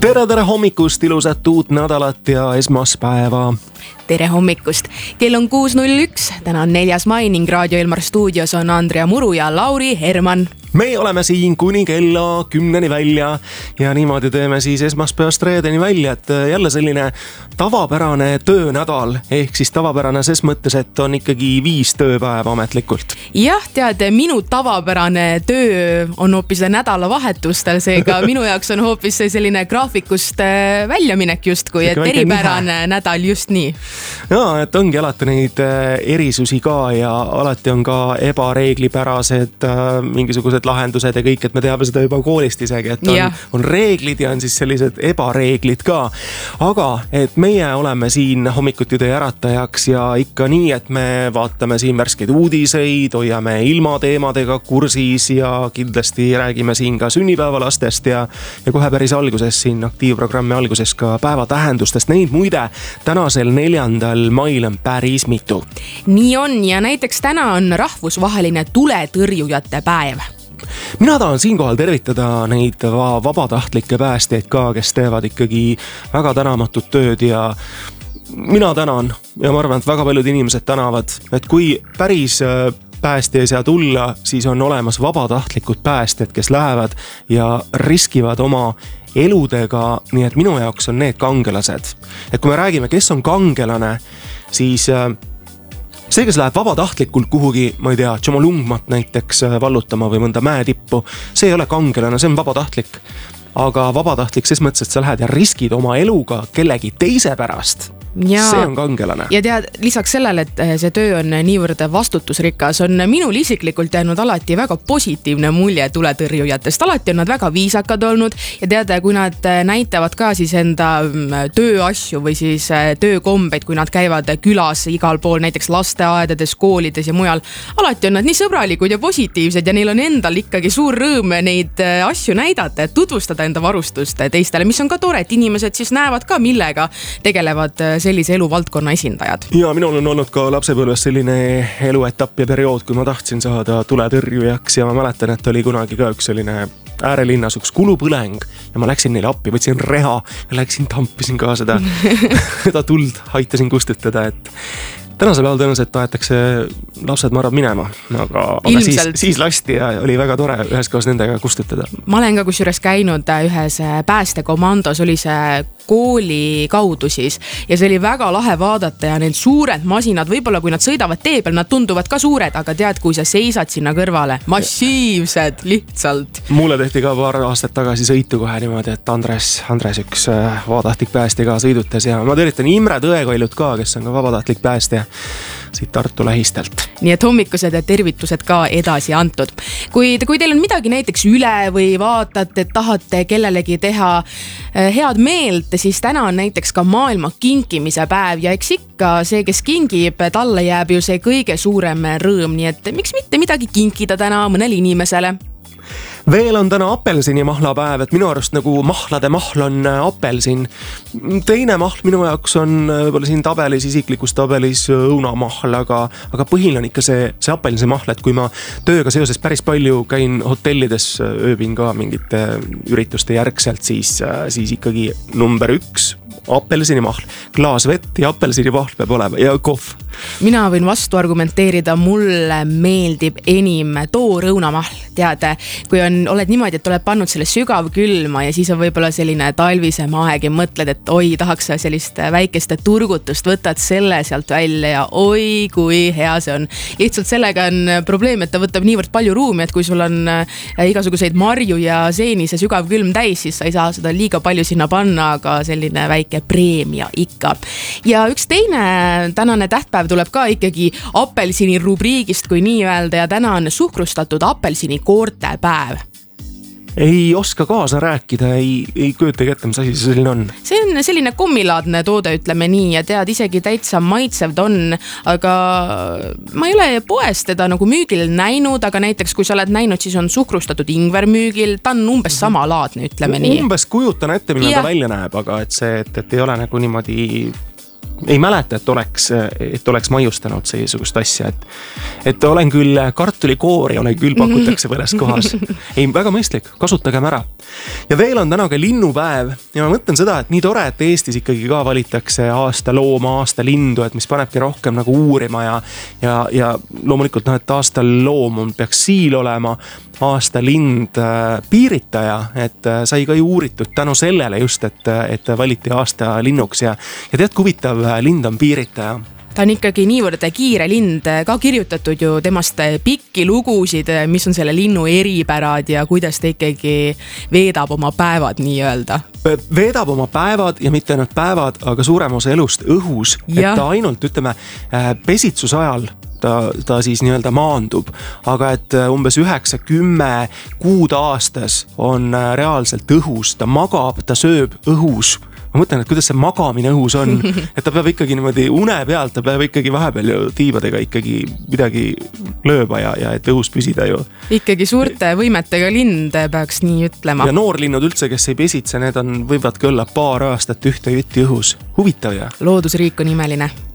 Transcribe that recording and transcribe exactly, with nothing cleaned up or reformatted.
tere, tere hommikust, ilusat uut nädalat ja esmaspäeva. Tere hommikust. Kell on kuus null üks, täna on neljas mai ning Raadio Elmar stuudios on Andrea Muru ja Lauri Herman. Me oleme siin kuni kella kümneni välja ja niimoodi teeme siis esmaspäevast reedeni välja, et jälle selline tavapärane töönädal, ehk siis tavapärane ses mõttes, et on ikkagi viis tööpäeva ametlikult. Jah, tead, minu tavapärane töö on hoopis nädalavahetustel, seega minu jaoks on hoopis selline graafikust väljaminek justkui, et eripärane nädal just nii. Jaa, et ongi alati neid erisusi ka ja alati on ka ebareeglipärased mingisugused lahendused ja kõik, et me teame seda juba koolist isegi, et on, on reeglid ja on siis sellised ebareeglid ka. Aga et meie oleme siin hommikuti töö äratajaks ja ikka nii, et me vaatame siin värskeid uudiseid, hoiame ilmateemadega kursis ja kindlasti räägime siin ka sünnipäevalastest ja, ja kohe päris alguses siin aktiivprogrammi alguses ka päevatähendustest. Neid muide tänasel neljandal mail on päris mitu. Nii on ja näiteks täna on rahvusvaheline tuletõrjujate päev. Mina tahan siinkohal tervitada neid vabatahtlikke päästjaid ka, kes teevad ikkagi väga tänamatut tööd ja mina tänan ja ma arvan, et väga paljud inimesed tänavad, et kui päris päästja ei saa tulla, siis on olemas vabatahtlikud päästjad, kes lähevad ja riskivad oma eludega, nii et minu jaoks on need kangelased. Et kui me räägime, kes on kangelane, siis see, kes läheb vabatahtlikult kuhugi, ma ei tea, Tšomolungmat näiteks vallutama või mõnda mäetippu, see ei ole kangelane, see on vabatahtlik. Aga vabatahtlik ses mõttes, et sa lähed ja riskid oma eluga kellegi teise pärast. Ja, see on kangelane. Ja tead, lisaks sellele, et see töö on niivõrd vastutusrikas, on minul isiklikult jäänud alati väga positiivne mulje tuletõrjujatest. Alati on nad väga viisakad olnud ja tead, kui nad näitavad ka siis enda tööasju või siis töökombeid, kui nad käivad külas igal pool, näiteks lasteaedades, koolides ja mujal. Alati on nad nii sõbralikud ja positiivsed ja neil on endal ikkagi suur rõõm neid asju näidata, et tutvustada enda varustust teistele, mis on ka tore, et inimesed siis näevad ka, millega tegelevad sellise eluvaldkonna esindajad. Ja minul on olnud ka lapsepõlves selline eluetapp ja periood, kui ma tahtsin saada tuletõrjujaks ja ma mäletan, et oli kunagi ka üks selline äärelinnas üks kulupõleng ja ma läksin neile appi, võtsin reha ja läksin tampisin ka seda, seda tuld, aitasin kustutada, et tänasel päeval tõenäoliselt tahetakse lapsed marad minema, aga, aga siis, siis lasti ja oli väga tore ühes koos nendega kustutada. Ma olen ka kusjuures käinud ühes päästekomandos, oli see kooli kaudu siis ja see oli väga lahe vaadata ja need suured masinad, võib-olla kui nad sõidavad tee peal, nad tunduvad ka suured, aga tead, kui sa seisad sinna kõrvale, massiivsed lihtsalt. Mulle tehti ka paar aastat tagasi sõitu kohe niimoodi, et Andres, Andres üks vabatahtlik päästja ka sõidutas ja ma tervitan Imre Tõekoilut ka, kes on ka vabatahtlik päästja siit Tartu lähistelt. Nii et hommikused tervitused ka edasi antud. Kui, kui teil on midagi näiteks üle või vaatate, et tahate kellelegi teha head meelt, siis täna on näiteks ka maailma kinkimise päev ja eks ikka see, kes kingib, talle jääb ju see kõige suurem rõõm, nii et miks mitte midagi kinkida täna mõnele inimesele? Veel on täna apelsini mahlapäev, et minu arust nagu mahlade mahl on apelsin. Teine mahl minu jaoks on võib-olla siin tabelis, isiklikus tabelis õunamahl, aga, aga põhiline on ikka see, see apelsini mahl, et kui ma tööga seoses päris palju käin hotellides, ööbin ka mingite ürituste järgselt, siis, siis ikkagi number üks apelsini mahl, klaas vett ja apelsini mahl peab olema ja kohv. Mina võin vastu argumenteerida, mulle meeldib enim toor õunamahl, tead, kui on, oled niimoodi, et oled pannud selle sügav külma ja siis on võib-olla selline talvisem aeg ja mõtled, et oi, tahaks sellist väikeste turgutust, võtad selle sealt välja ja oi, kui hea see on. Lihtsalt sellega on probleem, et ta võtab niivõrd palju ruumi, et kui sul on igasuguseid marju ja seeni see sügav külm täis, siis sa ei saa seda liiga palju sinna panna, aga selline väike preemia ikka. Ja üks teine tänane tähtpäev tuleb ka ikkagi apelsini rubriigist, kui nii öelda, ja täna on suhkrustatud apelsini koorte päev. Ei oska kaasa rääkida, ei, ei köötagi ette, mis asi see selline on. See on selline kommilaadne toode, ütleme nii, ja tead, isegi täitsa maitsev on, aga ma ei ole poest teda nagu müügil näinud, aga näiteks kui sa oled näinud, siis on suhkrustatud ingver müügil, ta on umbes sama laadne, ütleme nii. Umbes kujutan ette, mille ta välja näeb, aga et see, et, et ei ole nagu niimoodi ei mäleta, et oleks, et oleks maiustanud seesugust asja, et, et olen küll kartulikoori, olen küll pakutakse mõnes kohas. Ei, väga mõistlik, kasutagem ära. Ja veel on täna ka linnupäev ja ma mõtlen seda, et nii tore, et Eestis ikkagi ka valitakse aasta looma, aasta lindu, et mis panebki rohkem nagu uurima ja, ja, ja loomulikult noh, et aasta loom on, peaks siil olema, aasta lind äh, piiritaja, et äh, sai ka ju uuritud tänu sellele just, et, et valiti aasta linnuks ja, ja tead, kui huvitav lind on piiritaja. Ta on ikkagi niivõrd kiire lind, ka kirjutatud ju temast pikki lugusid, mis on selle linnu eripärad ja kuidas ta ikkagi veedab oma päevad nii öelda. Veedab oma päevad ja mitte ainult päevad, aga suurem osa elust õhus, ja. Et ta ainult ütleme pesitsuse ajal ta, ta siis nii-öelda maandub, aga et umbes üheksa kümme kuud aastas on reaalselt õhus, ta magab, ta sööb õhus. Ma mõtlen, et kuidas see magamine õhus on, et ta peab ikkagi niimoodi une pealt, ta peab ikkagi vahepeal ju tiibadega ikkagi midagi lööba ja, ja et õhus püsida ju. Ikkagi suurte võimetega lind peaks nii ütlema. Ja noorlinnud üldse, kes ei pesitse, need on, võivad ka olla paar aastat ühte jutti õhus. Huvitav ja. Loodusriik on imeline.